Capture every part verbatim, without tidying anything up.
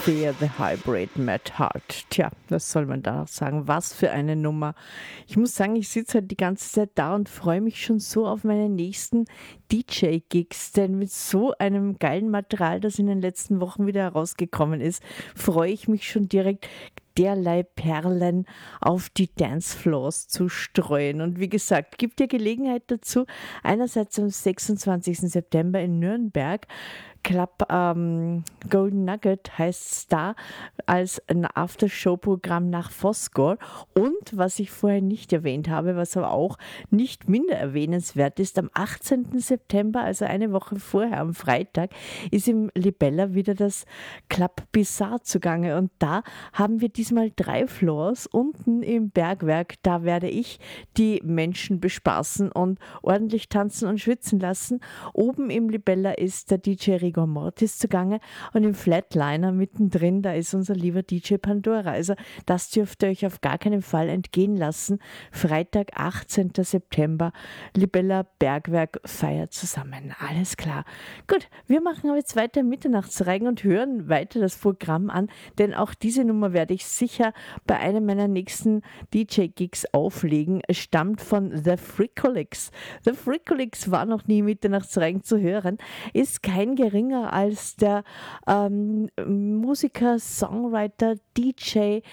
Fear the Hybrid Mad Heart. Tja, was soll man da noch sagen? Was für eine Nummer. Ich muss sagen, ich sitze halt die ganze Zeit da und freue mich schon so auf meine nächsten D J-Gigs, denn mit so einem geilen Material, das in den letzten Wochen wieder herausgekommen ist, freue ich mich schon direkt, derlei Perlen auf die Dancefloors zu streuen. Und wie gesagt, gibt dir Gelegenheit dazu, einerseits am sechsundzwanzigsten September in Nürnberg, Club ähm, Golden Nugget heißt es da, als ein Aftershow-Programm nach Vosgor. Und was ich vorher nicht erwähnt habe, was aber auch nicht minder erwähnenswert ist, am achtzehnten September, also eine Woche vorher, am Freitag, ist im Libella wieder das Club Bizarre zugange. Und da haben wir diesmal drei Floors unten im Bergwerk. Da werde ich die Menschen bespaßen und ordentlich tanzen und schwitzen lassen. Oben im Libella ist der D J Rigor Mortis zugange und im Flatliner mittendrin, da ist unser lieber D J Pandora. Also das dürft ihr euch auf gar keinen Fall entgehen lassen. Freitag, achtzehnten September, Libella Bergwerk feiert zusammen. Alles klar. Gut, wir machen aber jetzt weiter Mitternachtsreigen und hören weiter das Programm an, denn auch diese Nummer werde ich sicher bei einem meiner nächsten D J-Gigs auflegen. Es stammt von The Fricolics. The Fricolics war noch nie Mitternachtsreigen zu hören, ist kein geringer als der ähm, Musiker, Songwriter, D J,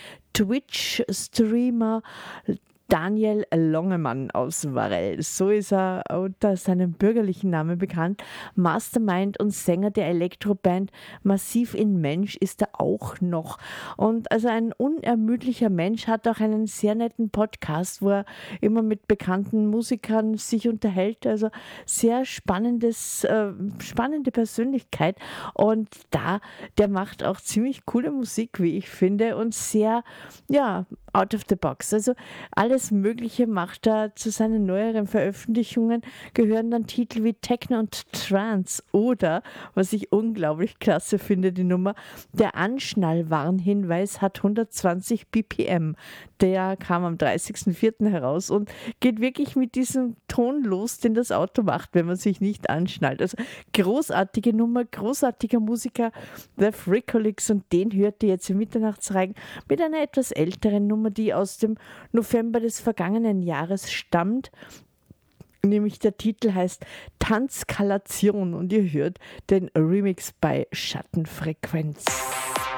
Twitch-Streamer Daniel Longemann aus Varel. So ist er unter seinem bürgerlichen Namen bekannt. Mastermind und Sänger der Elektroband Massiv in Mensch ist er auch noch. Und also ein unermüdlicher Mensch, hat auch einen sehr netten Podcast, wo er immer mit bekannten Musikern sich unterhält. Also sehr spannendes, äh, spannende Persönlichkeit. Und da, der macht auch ziemlich coole Musik, wie ich finde, und sehr, ja, out of the box. Also alles Mögliche macht er. Zu seinen neueren Veröffentlichungen gehören dann Titel wie Techno und Trance oder, was ich unglaublich klasse finde, die Nummer, der Anschnallwarnhinweis hat hundertzwanzig B P M. Der kam am dreißigsten vierten heraus und geht wirklich mit diesem Ton los, den das Auto macht, wenn man sich nicht anschnallt. Also großartige Nummer, großartiger Musiker, The Fricolics, und den hört ihr jetzt im Mitternachtsreigen mit einer etwas älteren Nummer, die aus dem November des vergangenen Jahres stammt. Nämlich der Titel heißt Tanzkalation und ihr hört den Remix bei Schattenfrequenz.